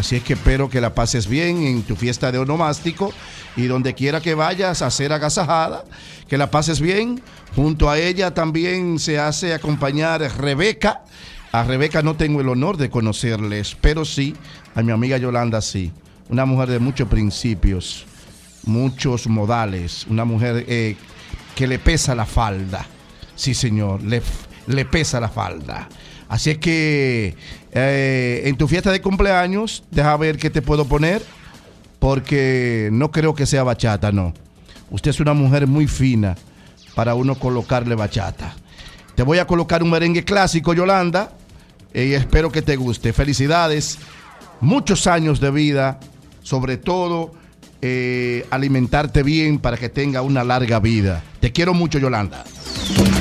Así es que espero que la pases bien en tu fiesta de onomástico y donde quiera que vayas a ser agasajada, que la pases bien. Junto a ella también se hace acompañar Rebeca. A Rebeca no tengo el honor de conocerles, pero sí, a mi amiga Yolanda sí. Una mujer de muchos principios, muchos modales, una mujer que le pesa la falda. Sí, señor, le pesa la falda. Así es que en tu fiesta de cumpleaños, deja ver qué te puedo poner, porque no creo que sea bachata, no. Usted es una mujer muy fina para uno colocarle bachata. Te voy a colocar un merengue clásico, Yolanda, y espero que te guste. Felicidades, muchos años de vida, sobre todo alimentarte bien para que tenga una larga vida. Te quiero mucho, Yolanda.